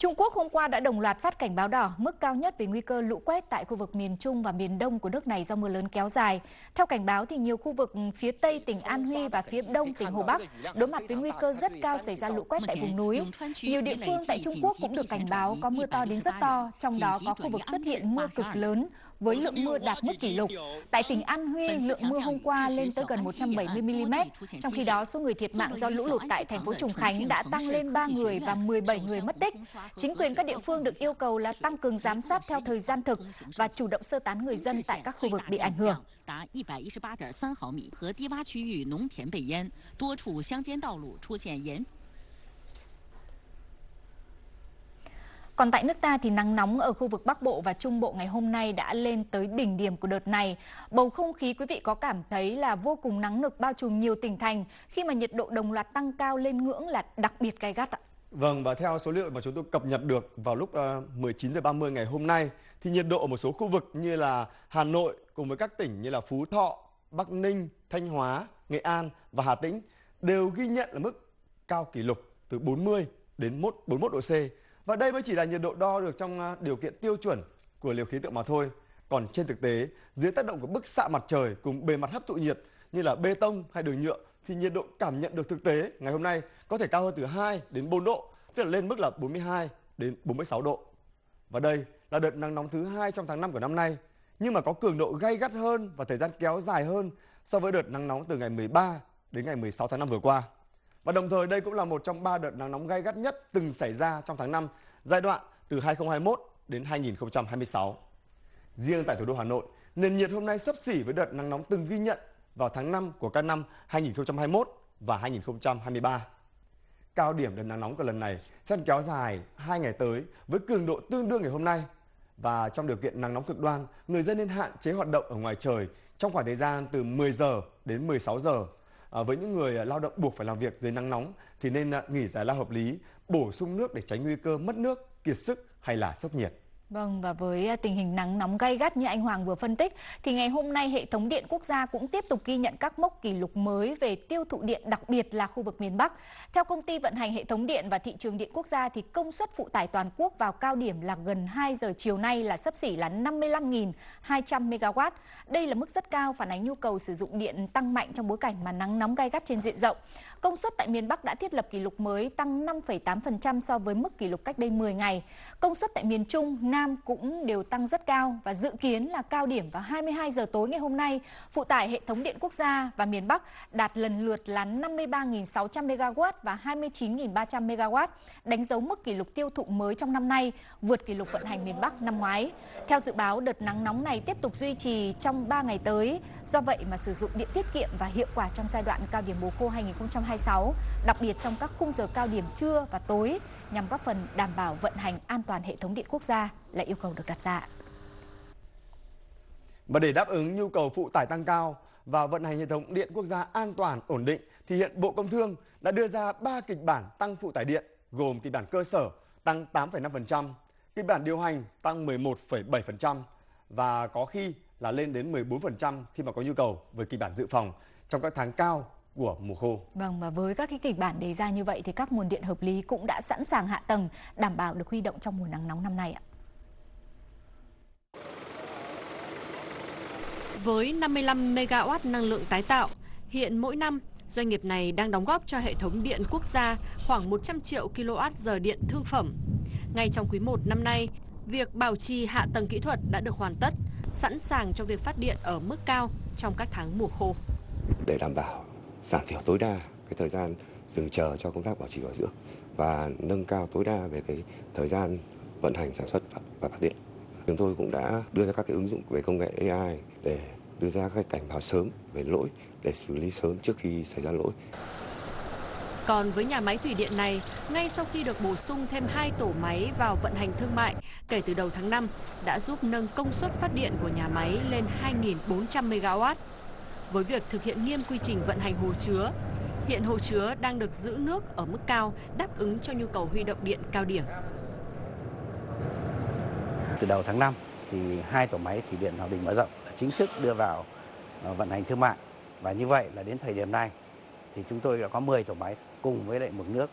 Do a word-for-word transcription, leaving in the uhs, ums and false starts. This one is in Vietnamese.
Trung Quốc hôm qua đã đồng loạt phát cảnh báo đỏ, mức cao nhất về nguy cơ lũ quét tại khu vực miền Trung và miền Đông của nước này do mưa lớn kéo dài. Theo cảnh báo, thì nhiều khu vực phía Tây tỉnh An Huy và phía Đông tỉnh Hồ Bắc đối mặt với nguy cơ rất cao xảy ra lũ quét tại vùng núi. Nhiều địa phương tại Trung Quốc cũng được cảnh báo có mưa to đến rất to, trong đó có khu vực xuất hiện mưa cực lớn với lượng mưa đạt mức kỷ lục. Tại tỉnh An Huy, lượng mưa hôm qua lên tới gần một trăm bảy mươi mi-li-mét. Trong khi đó, số người thiệt mạng do lũ lụt tại thành phố Trùng Khánh đã tăng lên ba người và mười bảy người mất tích. Chính quyền các địa phương được yêu cầu là tăng cường giám sát theo thời gian thực và chủ động sơ tán người dân tại các khu vực bị ảnh hưởng. Còn tại nước ta thì nắng nóng ở khu vực Bắc Bộ và Trung Bộ ngày hôm nay đã lên tới đỉnh điểm của đợt này. Bầu không khí quý vị có cảm thấy là vô cùng nắng nực bao trùm nhiều tỉnh thành khi mà nhiệt độ đồng loạt tăng cao lên ngưỡng là đặc biệt gay gắt ạ. Vâng, và theo số liệu mà chúng tôi cập nhật được vào lúc mười chín giờ ba mươi ngày hôm nay thì nhiệt độ ở một số khu vực như là Hà Nội cùng với các tỉnh như là Phú Thọ, Bắc Ninh, Thanh Hóa, Nghệ An và Hà Tĩnh đều ghi nhận là mức cao kỷ lục từ bốn mươi đến bốn mươi mốt độ C. Và đây mới chỉ là nhiệt độ đo được trong điều kiện tiêu chuẩn của liều khí tượng mà thôi. Còn trên thực tế, dưới tác động của bức xạ mặt trời cùng bề mặt hấp thụ nhiệt như là bê tông hay đường nhựa thì nhiệt độ cảm nhận được thực tế ngày hôm nay có thể cao hơn từ hai đến bốn độ, tức là lên mức là bốn mươi hai đến bốn mươi sáu độ. Và đây là đợt nắng nóng thứ hai trong tháng năm của năm nay, nhưng mà có cường độ gay gắt hơn và thời gian kéo dài hơn so với đợt nắng nóng từ ngày mười ba đến ngày mười sáu tháng năm vừa qua. Và đồng thời đây cũng là một trong ba đợt nắng nóng gay gắt nhất từng xảy ra trong tháng năm, giai đoạn từ hai nghìn không trăm hai mươi mốt đến hai nghìn không trăm hai mươi sáu. Riêng tại thủ đô Hà Nội, nền nhiệt hôm nay xấp xỉ với đợt nắng nóng từng ghi nhận vào tháng năm của các năm hai nghìn không trăm hai mươi mốt và hai nghìn không trăm hai mươi ba. Cao điểm đợt nắng nóng của lần này sẽ kéo dài hai ngày tới với cường độ tương đương ngày hôm nay. Và trong điều kiện nắng nóng cực đoan, người dân nên hạn chế hoạt động ở ngoài trời trong khoảng thời gian từ mười giờ đến mười sáu giờ. À, với những người lao động buộc phải làm việc dưới nắng nóng thì nên nghỉ giải lao hợp lý, bổ sung nước để tránh nguy cơ mất nước, kiệt sức hay là sốc nhiệt. Vâng, và với tình hình nắng nóng gay gắt như anh Hoàng vừa phân tích, thì ngày hôm nay hệ thống điện quốc gia cũng tiếp tục ghi nhận các mốc kỷ lục mới về tiêu thụ điện, đặc biệt là khu vực miền Bắc. Theo công ty vận hành hệ thống điện và thị trường điện quốc gia, thì công suất phụ tải toàn quốc vào cao điểm là gần hai giờ chiều nay là xấp xỉ là năm mươi lăm nghìn hai trăm mê-ga-oát. Đây là mức rất cao, phản ánh nhu cầu sử dụng điện tăng mạnh trong bối cảnh mà nắng nóng gay gắt trên diện rộng. Công suất tại miền Bắc đã thiết lập kỷ lục mới, tăng năm phẩy tám phần trăm so với mức kỷ lục cách đây mười ngày. Công suất tại miền Trung, Nam cũng đều tăng rất cao và dự kiến là cao điểm vào hai mươi hai giờ tối ngày hôm nay, phụ tải hệ thống điện quốc gia và miền Bắc đạt lần lượt là năm mươi ba nghìn sáu trăm mê-ga-oát và hai mươi chín nghìn ba trăm mê-ga-oát, đánh dấu mức kỷ lục tiêu thụ mới trong năm nay, vượt kỷ lục vận hành miền Bắc năm ngoái. Theo dự báo, đợt nắng nóng này tiếp tục duy trì trong ba ngày tới, do vậy mà sử dụng điện tiết kiệm và hiệu quả trong giai đoạn cao điểm mùa khô hai nghìn không trăm hai mươi sáu, đặc biệt trong các khung giờ cao điểm trưa và tối, nhằm góp phần đảm bảo vận hành an toàn hệ thống điện quốc gia là yêu cầu được đặt ra. Và để đáp ứng nhu cầu phụ tải tăng cao và vận hành hệ thống điện quốc gia an toàn, ổn định, thì hiện Bộ Công Thương đã đưa ra ba kịch bản tăng phụ tải điện, gồm kịch bản cơ sở tăng tám phẩy năm phần trăm, kịch bản điều hành tăng mười một phẩy bảy phần trăm và có khi là lên đến mười bốn phần trăm khi mà có nhu cầu với kịch bản dự phòng trong các tháng cao của mùa khô. Vâng, và với các cái kịch bản đề ra như vậy thì các nguồn điện hợp lý cũng đã sẵn sàng hạ tầng đảm bảo được huy động trong mùa nắng nóng năm nay ạ. Với năm mươi lăm mê-ga-oát năng lượng tái tạo, hiện mỗi năm doanh nghiệp này đang đóng góp cho hệ thống điện quốc gia khoảng một trăm triệu ki lô oát giờ điện thương phẩm. Ngay trong quý một năm nay, việc bảo trì hạ tầng kỹ thuật đã được hoàn tất, sẵn sàng cho việc phát điện ở mức cao trong các tháng mùa khô. Để đảm bảo giảm thiểu tối đa cái thời gian dừng chờ cho công tác bảo trì bảo dưỡng và nâng cao tối đa về cái thời gian vận hành sản xuất và phát điện, chúng tôi cũng đã đưa ra các cái ứng dụng về công nghệ a i để đưa ra các cảnh báo sớm về lỗi để xử lý sớm trước khi xảy ra lỗi. Còn với nhà máy thủy điện này, ngay sau khi được bổ sung thêm hai tổ máy vào vận hành thương mại kể từ đầu tháng năm, đã giúp nâng công suất phát điện của nhà máy lên hai nghìn bốn trăm mê-ga-oát. Với việc thực hiện nghiêm quy trình vận hành hồ chứa, hiện hồ chứa đang được giữ nước ở mức cao, đáp ứng cho nhu cầu huy động điện cao điểm. Từ đầu tháng năm, thì hai tổ máy thủy điện Hòa Bình mở rộng đã chính thức đưa vào vận hành thương mại. Và như vậy là đến thời điểm này, thì chúng tôi đã có mười tổ máy cùng với lại mực nước